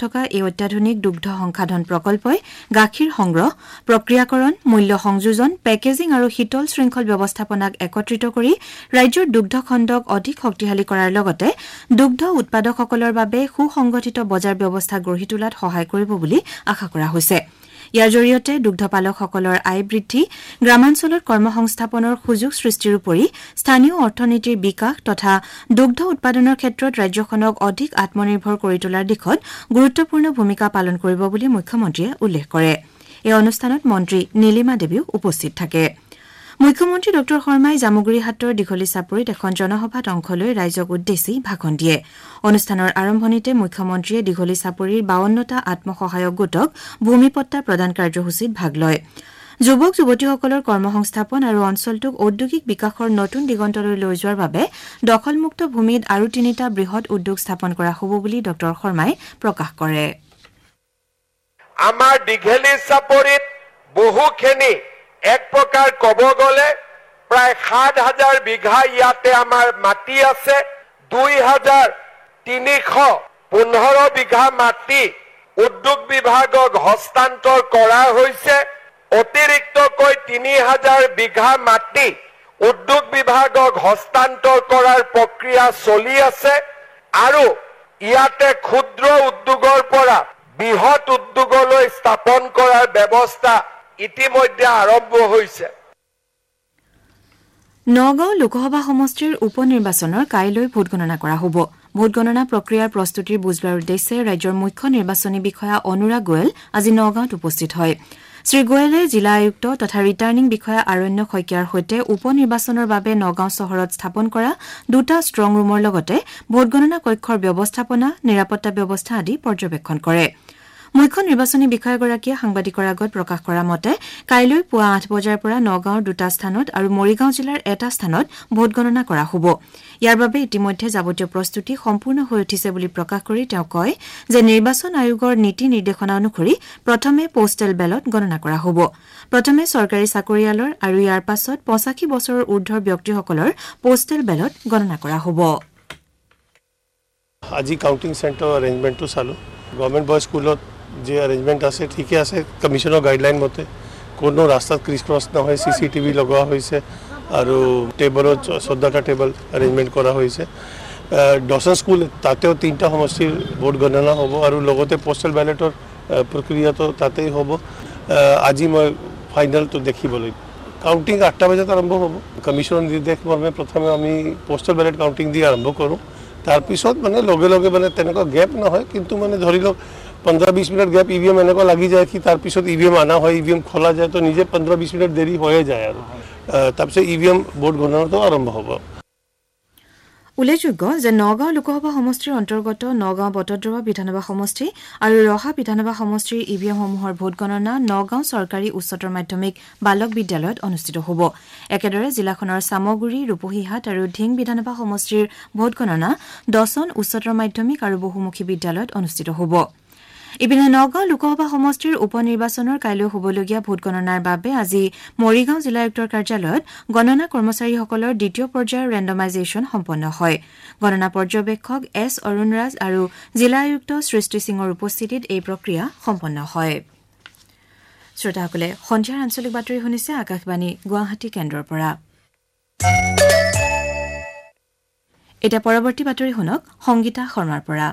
থকা এই অত্যাধুনিক দুগ্ধ সংসাধন প্ৰকল্পই গাখীৰ সংগ্ৰহ, প্ৰক্ৰিয়াকৰণ, মূল্য সংযোজন, পেকেজিং আৰু শীতল শৃংখল ব্যৱস্থাপনাক একত্ৰিত কৰি ৰাজ্যৰ দুগ্ধ খণ্ডক অধিক শক্তিশালী কৰাৰ লগতে দুগ্ধ উৎপাদকসকলৰ বাবে সুসংগঠিত বজাৰ ব্যৱস্থা গঢ়ি তোলাত সহায় কৰিব বুলি আশা কৰা হৈছে। ইয়াৰ জৰিয়তে দুগ্ধপালকসকলৰ আয় বৃদ্ধি, গ্ৰামাঞ্চলত কৰ্মসংস্থাপনৰ সুযোগ সৃষ্টিৰ উপৰি স্থানীয় অৰ্থনীতিৰ বিকাশ তথা দুগ্ধ উৎপাদনৰ ক্ষেত্ৰত ৰাজ্যখনক অধিক আত্মনিৰ্ভৰ কৰি তোলাৰ দিশত গুৰুত্বপূৰ্ণ ভূমিকা পালন কৰিব বুলি মুখ্যমন্ত্ৰীয়ে উল্লেখ কৰে। এই অনুষ্ঠানত মন্ত্ৰী নীলিমা দেৱীও উপস্থিত থাকে। মুখ্যমন্ত্ৰী ড শৰ্মাই জামুগুৰিহাটৰ দীঘলী চাপৰিত এখন জনসভাত অংশ লৈ ৰাইজক উদ্দেশ্যি ভাষণ দিয়ে। অনুষ্ঠানৰ আৰম্ভণিতে মুখ্যমন্ত্ৰীয়ে দীঘলী চাপৰিৰ 52টা আত্মসহায়ক গোটক ভূমিপট্টা প্ৰদান কাৰ্যসূচীত ভাগ লয়। যুৱক যুৱতীসকলৰ কৰ্মসংস্থাপন আৰু অঞ্চলটোক ঔদ্যোগিক বিকাশৰ নতুন দিগন্তলৈ লৈ যোৱাৰ বাবে দখলমুক্ত ভূমিত আৰু 3টা বৃহৎ উদ্যোগ স্থাপন কৰা হ'ব বুলি ড শৰ্মাই প্ৰকাশ কৰে। আমাৰ দীঘলী চাপৰিত বহুখিনি এক প্ৰকাৰ ক'ব গ'লে প্ৰায় 7,000 বিঘা ইয়াতে আমাৰ মাটি আছে। 2,315 বিঘা মাটি উদ্যোগ বিভাগক হস্তান্তৰ কৰা হৈছে। অতিৰিক্তকৈ 3,000 বিঘা মাটি উদ্যোগ বিভাগক হস্তান্তৰ কৰাৰ প্ৰক্ৰিয়া চলি আছে আৰু ইয়াতে ক্ষুদ্ৰ উদ্যোগৰ পৰা বৃহৎ উদ্যোগলৈ স্থাপন কৰাৰ ব্যৱস্থা ইতিমধ্যে আৰম্ভ হৈছে। নগাঁও লোকসভা সমষ্টিৰ উপ নিৰ্বাচনৰ কাইলৈ ভোটগণনা কৰা হ'ব। ভোটগণনা প্ৰক্ৰিয়াৰ প্ৰস্তুতিৰ বুজ লোৱাৰ উদ্দেশ্যে ৰাজ্যৰ মুখ্য নিৰ্বাচনী বিষয়া অনুৰাগ গোৱেল আজি নগাঁৱত উপস্থিত হয়। শ্ৰীগোৱেলে জিলা আয়ুক্ত তথা ৰিটাৰ্ণিং বিষয়া আৰণ্য শইকীয়াৰ সৈতে উপ নিৰ্বাচনৰ বাবে নগাঁও চহৰত স্থাপন কৰা 2টা ষ্ট্ৰং ৰুমৰ লগতে ভোটগণনা কক্ষৰ ব্যৱস্থাপনা, নিৰাপত্তা ব্যৱস্থা আদি পৰ্যবেক্ষণ কৰে। মুখ্য নিৰ্বাচনী বিষয়াগৰাকীয়ে সাংবাদিকৰ আগত প্ৰকাশ কৰা মতে কাইলৈ পুৱা 8 বজাৰ পৰা নগাঁৱৰ 2টা স্থানত আৰু মৰিগাঁও জিলাৰ এটা স্থানত ভোটগণনা কৰা হ'ব। ইয়াৰ বাবে ইতিমধ্যে যাৱতীয় প্ৰস্তুতি সম্পূৰ্ণ হৈ উঠিছে বুলি প্ৰকাশ কৰি তেওঁ কয় যে নিৰ্বাচন আয়োগৰ নীতি নিৰ্দেশনা অনুসৰি প্ৰথমে পোষ্টেল বেলট গণনা কৰা হ'ব। প্ৰথমে চৰকাৰী চাকৰিয়ালৰ আৰু ইয়াৰ পাছত 85 বছৰৰ ঊৰ্ধৰ ব্যক্তিসকলৰ পোষ্টেল বেলট গণনা কৰা হ'ব। আজি কাউন্টিং চেণ্টাৰ এৰেঞ্জমেণ্টটো চালোঁ। গভৰ্ণমেণ্ট বয়জ স্কুলত যে এৰেঞ্জমেণ্ট আছে ঠিকে আছে। কমিশ্যনৰ গাইডলাইন মতে কোনো ৰাস্তাত ক্ৰিছ ক্ৰছ নহয়, CCTV লগোৱা হৈছে আৰু টেবলত 14টা টেবল এৰেঞ্জমেণ্ট কৰা হৈছে। দৰ্শন স্কুল তাতেও 3টা সমষ্টিৰ ভোট গণনা হ'ব আৰু লগতে পোষ্টেল বেলেটৰ প্ৰক্ৰিয়াটো তাতেই হ'ব। আজি মই ফাইনেলটো দেখিবলৈ কাউণ্টিং 8টা বজাত আৰম্ভ হ'ব। কমিশ্যনৰ নিৰ্দেশ মৰ্মে প্ৰথমে আমি পোষ্টেল বেলেট কাউণ্টিং দি আৰম্ভ কৰোঁ। তাৰপিছত মানে লগে লগে মানে তেনেকুৱা গেপ নহয়, কিন্তু মানে ধৰি লওক 15-20 মিনিট গেপ EVM এনেকুৱা লাগি যায় কি তাৰপিছত EVM অনা হয়, EVM খোলা যায়, তো নিজে 15-20 মিনিট দেৰি হৈয়ে যায় আৰু তাৰপিছত EVM ভোট গণনাটো আৰম্ভ হ'ব। উল্লেখযোগ্য যে নগাঁও লোকসভা সমষ্টিৰ অন্তৰ্গত নগাঁও বটদ্ৰৱা বিধানসভা সমষ্টি আৰু ৰহা বিধানসভা সমষ্টিৰ EVMসমূহৰ ভোট গণনা নগাঁও চৰকাৰী উচ্চতৰ মাধ্যমিক বালক বিদ্যালয়ত অনুষ্ঠিত হ'ব। একেদৰে জিলাখনৰ চামগুৰি, ৰূপহীহাট আৰু ঢিং বিধানসভা সমষ্টিৰ ভোট গণনা দচন উচ্চতৰ মাধ্যমিক আৰু বহুমুখী বিদ্যালয়ত অনুষ্ঠিত হ'ব। ইপিনে নগাঁও লোকসভা সমষ্টিৰ উপ নিৰ্বাচনৰ কাইলৈ হ'বলগীয়া ভোট গণনাৰ বাবে আজি মৰিগাঁও জিলা আয়ুক্তৰ কাৰ্যালয়ত গণনা কৰ্মচাৰীসকলৰ দ্বিতীয় পৰ্যায়ৰ ৰেণ্ডমাইজেশ্যন সম্পন্ন হয়। গণনা পৰ্যবেক্ষক S অৰুণ ৰাজ আৰু জিলা আয়ুক্ত সৃষ্টি সিঙৰ উপস্থিতিত এই প্ৰক্ৰিয়া সম্পন্ন হয়। শ্ৰোতাসকলে সন্ধিয়াৰ আঞ্চলিক বাতৰি শুনিছে আকাশবাণী গুৱাহাটী কেন্দ্ৰৰ পৰা। এতিয়া পৰৱৰ্তী বাতৰি শুনক সংগীতা শৰ্মাৰ পৰা।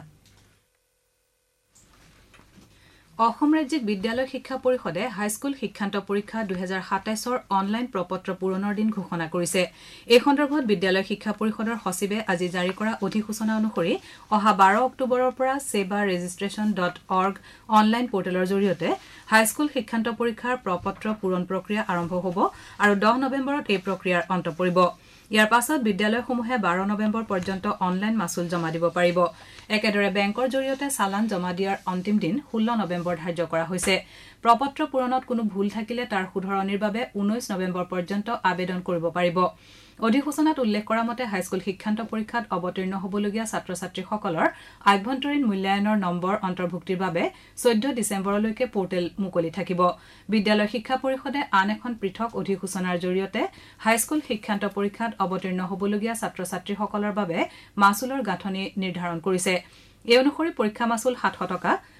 অসম ৰাজ্যিক বিদ্যালয় শিক্ষা পৰিষদে হাইস্কুল শিক্ষান্ত পৰীক্ষা 2027ৰ অনলাইন প্ৰপত্ৰ পূৰণৰ দিন ঘোষণা কৰিছে। এই সন্দৰ্ভত বিদ্যালয় শিক্ষা পৰিষদৰ সচিবে আজি জাৰি কৰা অধিসূচনা অনুসৰি অহা 12 অক্টোবৰৰ পৰা sebaregistration.org অনলাইন পৰ্টেলৰ জৰিয়তে হাইস্কুল শিক্ষান্ত পৰীক্ষাৰ প্ৰপত্ৰ পূৰণ প্ৰক্ৰিয়া আৰম্ভ হ'ব আৰু 10 নৱেম্বৰত এই প্ৰক্ৰিয়াৰ অন্ত পৰিব। ইয়াৰ পাছত বিদ্যালয়সমূহে 12 নৱেম্বৰ পৰ্যন্ত অনলাইন মাচুল জমা দিব পাৰিব। একেদৰে বেংকৰ জৰিয়তে চালান জমা দিয়াৰ অন্তিম দিন 16 নৱেম্বৰ ধাৰ্য কৰা হৈছে। প্ৰপত্ৰ পূৰণত কোনো ভুল থাকিলে তাৰ শুধৰণিৰ বাবে 19 নৱেম্বৰ পৰ্যন্ত আবেদন কৰিব পাৰিব। অধিসূচনাত উল্লেখ কৰা মতে হাইস্কুল শিক্ষান্ত পৰীক্ষাত অৱতীৰ্ণ হ'বলগীয়া ছাত্ৰ ছাত্ৰীসকলৰ আভ্যন্তৰীণ মূল্যায়নৰ নম্বৰ অন্তৰ্ভুক্তিৰ বাবে 14 ডিচেম্বৰলৈকে পৰ্টেল মুকলি থাকিব। বিদ্যালয় শিক্ষা পৰিষদে আন এখন পৃথক অধিসূচনাৰ জৰিয়তে হাইস্কুল শিক্ষান্ত পৰীক্ষাত অৱতীৰ্ণ হ'বলগীয়া ছাত্ৰ ছাত্ৰীসকলৰ বাবে মাচুলৰ গাঁথনি নিৰ্ধাৰণ কৰিছে। এই অনুসৰি পৰীক্ষা মাচুল 700 টকা,